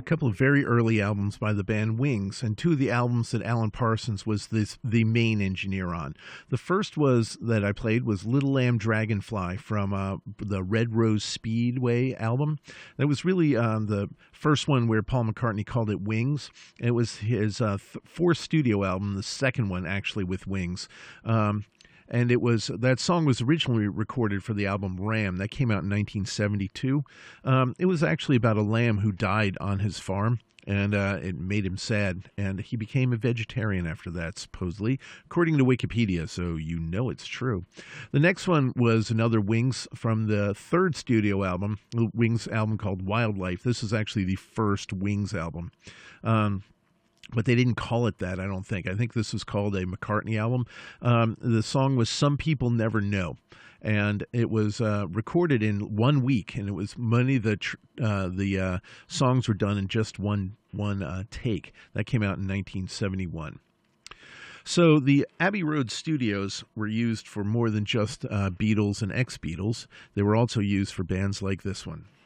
a couple of very early albums by the band Wings, and two of the albums that Alan Parsons was the main engineer on. The first was that I played was Little Lamb Dragonfly from the Red Rose Speedway album. That was really the first one where Paul McCartney called it Wings. It was his fourth studio album, the second one actually with Wings. And it was that song was originally recorded for the album Ram that came out in 1972. It was actually about a lamb who died on his farm, and it made him sad, and he became a vegetarian after that, supposedly, according to Wikipedia, so you know it's true. The next one was another Wings from the third studio album, Wings album called Wildlife. This is actually the first Wings album. But they didn't call it that, I don't think. I think this was called a McCartney album. The song was Some People Never Know. And it was recorded in 1 week, and it was many of the songs were done in just one take. That came out in 1971. So the Abbey Road studios were used for more than just Beatles and ex-Beatles. They were also used for bands like this one.